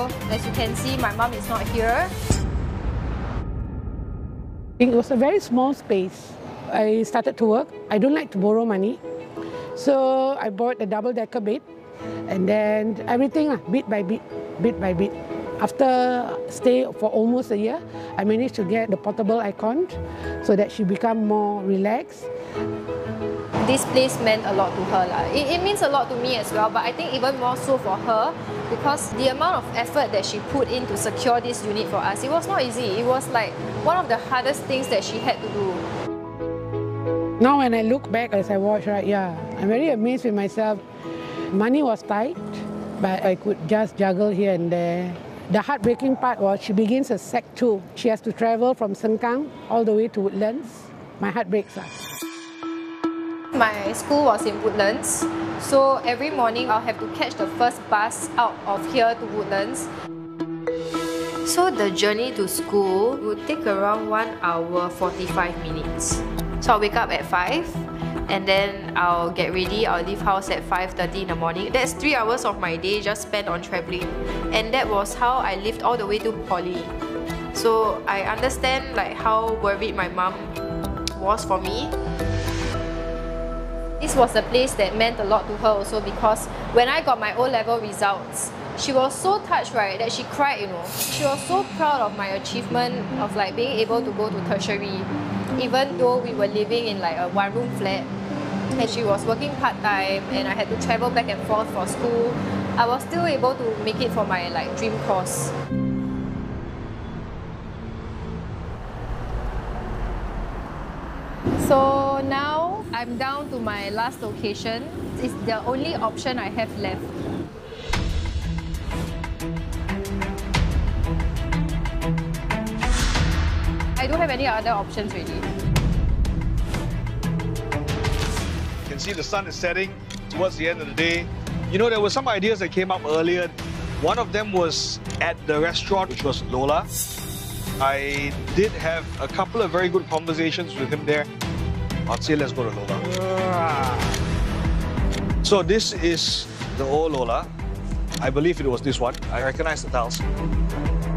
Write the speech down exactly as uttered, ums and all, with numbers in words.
So as you can see, my mom is not here. It was a very small space. I started to work. I don't like to borrow money. So I bought a double-decker bed, and then everything, bit by bit, bit by bit. After stay for almost a year, I managed to get the portable icon so that she become more relaxed. This place meant a lot to her. It, it means a lot to me as well, but I think even more so for her, because the amount of effort that she put in to secure this unit for us, it was not easy. It was like one of the hardest things that she had to do. Now when I look back as I watch, right, yeah, I'm very amazed with myself. Money was tight, but I could just juggle here and there. The heartbreaking part was she begins a sec two. She has to travel from Sengkang all the way to Woodlands. My heart breaks. My school was in Woodlands, so every morning I'll have to catch the first bus out of here to Woodlands. So the journey to school would take around one hour forty-five minutes. So I'll wake up at five, and then I'll get ready. I'll leave house at five thirty in the morning. That's three hours of my day just spent on traveling. And that was how I lived all the way to poly. So I understand like how worried my mom was for me. This was a place that meant a lot to her also, because when I got my O-level results, she was so touched, right, that she cried, you know. She was so proud of my achievement of like being able to go to tertiary, even though we were living in like a one-room flat and she was working part-time and I had to travel back and forth for school. I was still able to make it for my like dream course. So now I'm down to my last location. It's the only option I have left. I don't have any other options really. You can see the sun is setting towards the end of the day. You know, there were some ideas that came up earlier. One of them was at the restaurant, which was Lola. I did have a couple of very good conversations with him there. I'd say let's go to Lola. So this is the old Lola. I believe it was this one. I recognize the tiles.